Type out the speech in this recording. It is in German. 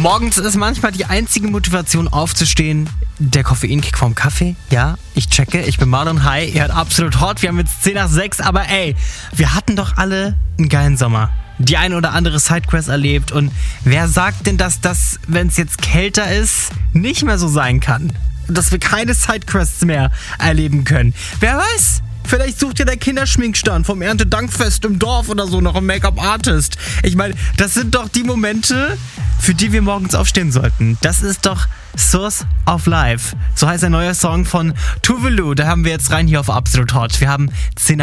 Morgens ist manchmal die einzige Motivation aufzustehen der Koffeinkick vom Kaffee. Ja, ich checke, ich bin Marlon. Hi, ihr hört Absolut Hot. Wir haben jetzt 10 nach 6, aber ey, wir hatten doch alle einen geilen Sommer. Die ein oder andere Sidequest erlebt. Und wer sagt denn, dass das, wenn es jetzt kälter ist, nicht mehr so sein kann? Dass wir keine Sidequests mehr erleben können? Wer weiß? Vielleicht sucht ja der Kinderschminkstand vom Erntedankfest im Dorf oder so noch einen Make-up-Artist. Ich meine, das sind doch die Momente, für die wir morgens aufstehen sollten. Das ist doch Source of Life. So heißt ein neuer Song von Tuvalu. Da haben wir jetzt rein hier auf Absolut Hot. Wir haben 10